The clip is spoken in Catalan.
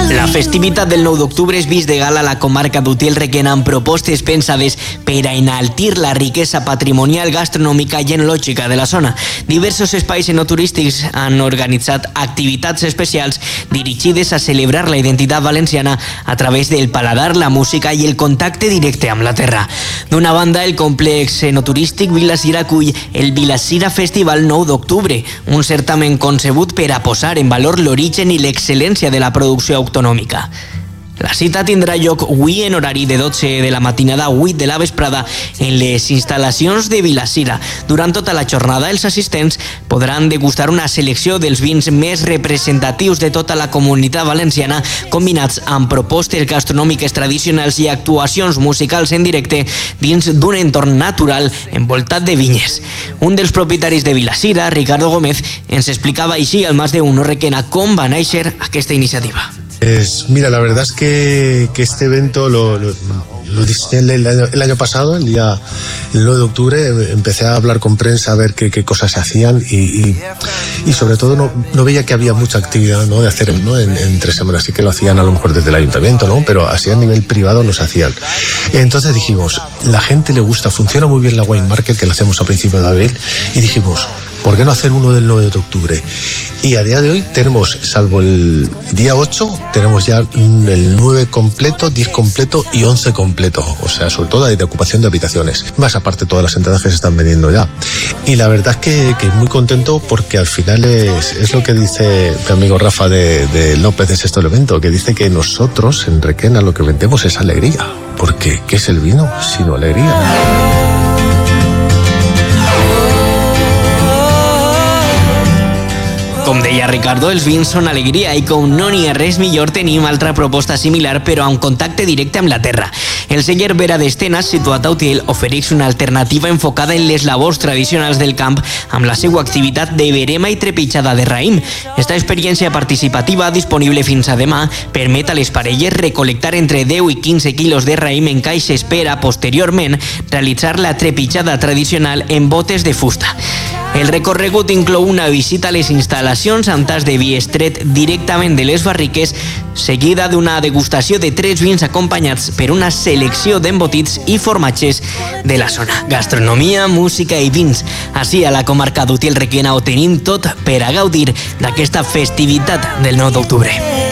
La festivitat del 9 d'octubre és vist de gala a la comarca d'Utiel-Requena amb propostes pensades per a enaltir la riquesa patrimonial, gastronòmica i enològica de la zona. Diversos espais enoturístics han organitzat activitats especials dirigides a celebrar la identitat valenciana a través del paladar, la música i el contacte directe amb la terra. D'una banda, el complex enoturístic Vilasira acull el Vilasira Festival 9 d'octubre, un certamen concebut per a posar en valor l'origen i l'excel·lència de la producció autònoma. La cita tindrà lloc avui en horari de 12 de la matinada a 8 de la vesprada en les instal·lacions de Vilasira. Durant tota la jornada, els assistents podran degustar una selecció dels vins més representatius de tota la comunitat valenciana, combinats amb propostes gastronòmiques tradicionals i actuacions musicals en directe dins d'un entorn natural envoltat de vinyes. Un dels propietaris de Vilasira, Ricardo Gómez, ens explicava així al Más de Uno Requena com va néixer aquesta iniciativa. Mira, la verdad es que este evento lo diseñé el año pasado, el 9 de octubre. Empecé a hablar con prensa a ver qué cosas se hacían y sobre todo no veía que había mucha actividad, ¿no?, de hacer, ¿no?, en 3 semanas. Sí que lo hacían a lo mejor desde el ayuntamiento, ¿no?, pero así a nivel privado no se hacían. Entonces dijimos, la gente le gusta, funciona muy bien la Wine Market, que la hacemos a principios de abril, y dijimos, ¿por qué no hacer uno del 9 de octubre? Y a día de hoy tenemos, salvo el día 8, tenemos ya el 9 completo, 10 completo y 11 completo. O sea, sobre todo de ocupación de habitaciones. Más aparte todas las entradas que se están vendiendo ya. Y la verdad es que muy contento porque al final es lo que dice mi amigo Rafa de López de Sexto Elemento, que dice que nosotros en Requena lo que vendemos es alegría. Porque ¿qué es el vino sino alegría? Com deia Ricardo, els vins són alegria i com no n'hi ha res millor tenim altra proposta similar però amb contacte directe amb la terra. El celler Vera d'Estenes, situat a Utiel, ofereix una alternativa enfocada en les labors tradicionals del camp amb la seva activitat de verema i trepitjada de raïm. Esta experiència participativa, disponible fins a demà, permet a les parelles recolectar entre 10 i 15 quilos de raïm en caixes per a, posteriorment, realitzar la trepitjada tradicional en botes de fusta. El recorregut inclou una visita a les instal·lacions amb tas de vi estret directament de les barriques, seguida d'una degustació de 3 vins acompanyats per una selecció d'embotits i formatges de la zona. Gastronomia, música i vins. Així a la comarca d'Utiel-Requena ho tenim tot per a gaudir d'aquesta festivitat del 9 d'octubre.